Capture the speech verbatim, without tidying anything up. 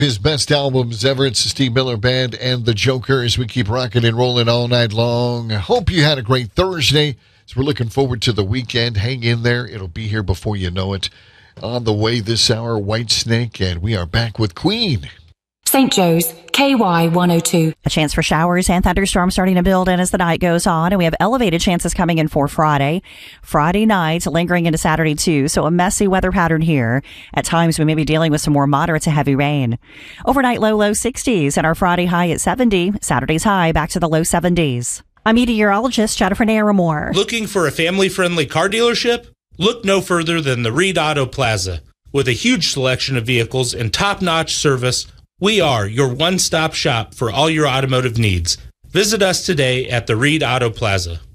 His best albums ever. It's the Steve Miller Band and the Joker as we keep rocking and rolling all night long. I hope you had a great Thursday. So we're looking forward to the weekend. Hang in there. It'll be here before you know it. On the way this hour, Whitesnake, and we are back with Queen. Saint Joe's, K Y one oh two. A chance for showers and thunderstorms starting to build in as the night goes on, and we have elevated chances coming in for Friday. Friday night, lingering into Saturday too, so a messy weather pattern here. At times, we may be dealing with some more moderate to heavy rain. Overnight low, low sixties, and our Friday high at seventy. Saturday's high back to the low seventies. I'm meteorologist Jennifer Naramore. Looking for a family-friendly car dealership? Look no further than the Reed Auto Plaza. With a huge selection of vehicles and top-notch service, we are your one-stop shop for all your automotive needs. Visit us today at the Reed Auto Plaza.